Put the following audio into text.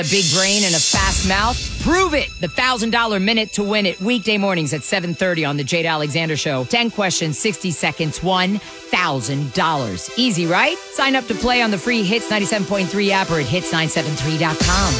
A big brain and a fast mouth? Prove it! The $1,000 Minute to Win It. Weekday mornings at 7:30 on The Jade Alexander Show. 10 questions, 60 seconds, $1,000. Easy, right? Sign up to play on the free Hits 97.3 app or at hits973.com.